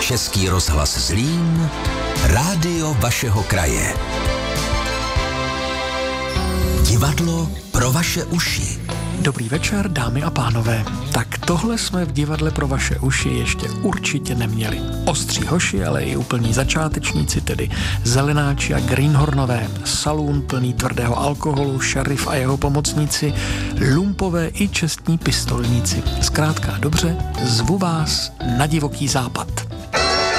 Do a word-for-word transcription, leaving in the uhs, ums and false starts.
Český rozhlas Zlín, rádio vašeho kraje. Divadlo pro vaše uši. Dobrý večer, dámy a pánové. Tak tohle jsme v divadle pro vaše uši ještě určitě neměli. Ostří hoši, ale i úplní začátečníci, tedy zelenáči a greenhornové, salún plný tvrdého alkoholu, šerif a jeho pomocníci, lumpové i čestní pistolníci. Zkrátka dobře, zvu vás na divoký západ.